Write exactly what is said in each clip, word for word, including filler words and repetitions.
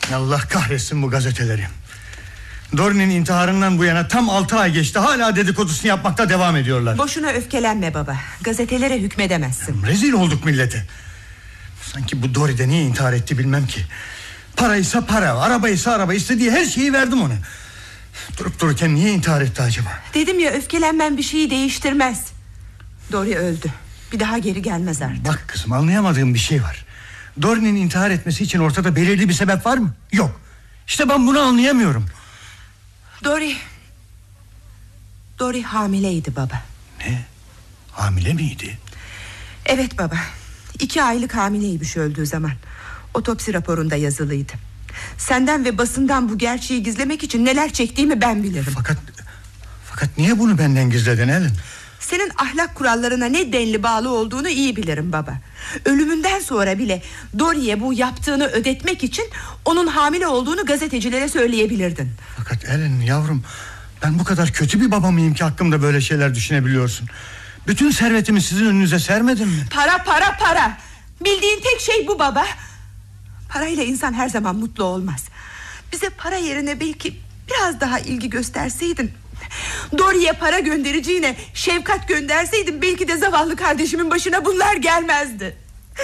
Allah kahretsin bu gazeteleri. Dory'nin intiharından bu yana tam altı ay geçti. Hala dedikodusunu yapmakta devam ediyorlar. Boşuna öfkelenme baba. Gazetelere hükmedemezsin. Ya, rezil olduk millete. Sanki bu Dory de niye intihar etti bilmem ki. Paraysa para, arabaysa araba, istediği her şeyi verdim ona. Durup dururken niye intihar etti acaba? Dedim ya, öfkelenmen bir şeyi değiştirmez. Dory öldü. Bir daha geri gelmez artık. Bak kızım, anlayamadığım bir şey var. Dory'nin intihar etmesi için ortada belirli bir sebep var mı? Yok. İşte ben bunu anlayamıyorum. Dory Dory hamileydi baba. Ne? Hamile miydi? Evet baba. İki aylık hamileymiş öldüğü zaman. Otopsi raporunda yazılıydı. Senden ve basından bu gerçeği gizlemek için neler çektiğimi ben bilirim. Fakat Fakat niye bunu benden gizledin Ellen? Senin ahlak kurallarına ne denli bağlı olduğunu iyi bilirim baba. Ölümünden sonra bile Dory'ye bu yaptığını ödetmek için onun hamile olduğunu gazetecilere söyleyebilirdin. Fakat Ellen yavrum, ben bu kadar kötü bir baba mıyım ki hakkımda böyle şeyler düşünebiliyorsun? Bütün servetimi sizin önünüze sermedim mi? Para para para. Bildiğin tek şey bu baba. Parayla insan her zaman mutlu olmaz. Bize para yerine belki biraz daha ilgi gösterseydin, Dory'ye para göndereceğine şefkat gönderseydin, belki de zavallı kardeşimin başına bunlar gelmezdi.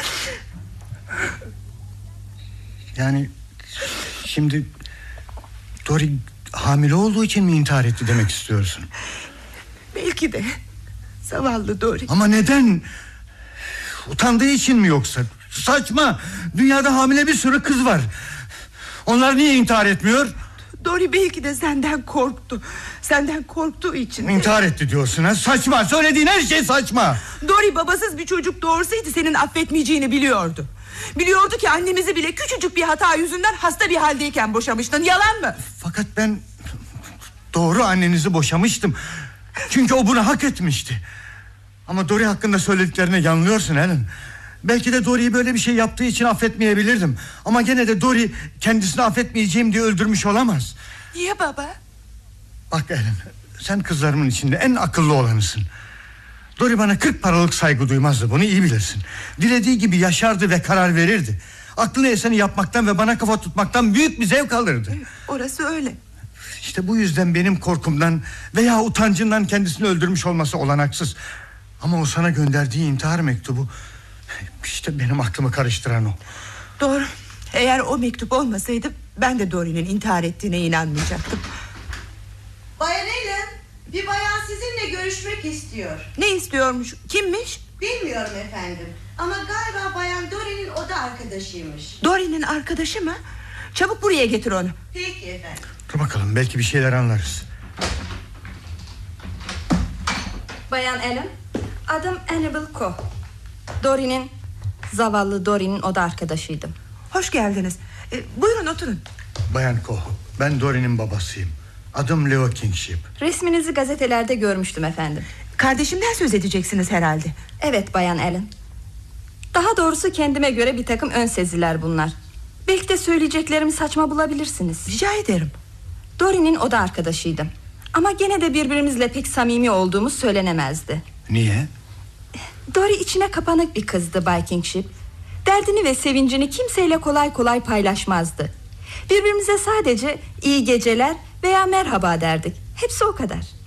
Yani şimdi Dory hamile olduğu için mi intihar etti demek istiyorsun? Belki de. Zavallı Dory. Ama neden? Utandığı için mi yoksa? Saçma. Dünyada hamile bir sürü kız var. Onlar niye intihar etmiyor? Dory belki de senden korktu. Senden korktuğu için de... İntihar etti diyorsun ha? Saçma. Söylediğin her şey saçma. Dory babasız bir çocuk doğursaydı senin affetmeyeceğini biliyordu. Biliyordu ki annemizi bile küçücük bir hata yüzünden hasta bir haldeyken boşamıştın. Yalan mı? Fakat ben doğru annenizi boşamıştım. Çünkü o bunu hak etmişti. Ama Dory hakkında söylediklerine yanılıyorsun Ellen. Belki de Dory'yi böyle bir şey yaptığı için affetmeyebilirdim. Ama gene de Dory kendisini affetmeyeceğim diye öldürmüş olamaz. Niye baba? Bak Ellen, sen kızlarımın içinde en akıllı olanısın. Dory bana kırk paralık saygı duymazdı, bunu iyi bilirsin. Dilediği gibi yaşardı ve karar verirdi. Aklına eseni yapmaktan ve bana kafa tutmaktan büyük bir zevk alırdı. Orası öyle. İşte bu yüzden benim korkumdan veya utancından kendisini öldürmüş olması olanaksız. Ama o sana gönderdiği intihar mektubu, İşte benim aklımı karıştıran o. Doğru. Eğer o mektup olmasaydı ben de Dory'nin intihar ettiğine inanmayacaktım. Bayan Ellen, bir bayan sizinle görüşmek istiyor. Ne istiyormuş? Kimmiş? Bilmiyorum efendim. Ama galiba bayan Dory'nin oda arkadaşıymış. Dory'nin arkadaşı mı? Çabuk buraya getir onu. Peki efendim. Dur bakalım, belki bir şeyler anlarız. Bayan Ellen, adım Annabel Coe. Dory'nin, zavallı Dory'nin oda arkadaşıydım. Hoş geldiniz. Ee, buyurun oturun. Bayan Coe, ben Dory'nin babasıyım. Adım Leo Kingship. Resminizi gazetelerde görmüştüm efendim. Kardeşimden söz edeceksiniz herhalde. Evet Bayan Ellen. Daha doğrusu kendime göre bir takım ön seziler bunlar. Belki de söyleyeceklerimi saçma bulabilirsiniz. Rica ederim. Dory'nin oda arkadaşıydım. Ama gene de birbirimizle pek samimi olduğumuz söylenemezdi. Niye? Dory içine kapanık bir kızdı Bay Kingship. Derdini ve sevincini kimseyle kolay kolay paylaşmazdı. Birbirimize sadece iyi geceler veya merhaba derdik. Hepsi o kadar.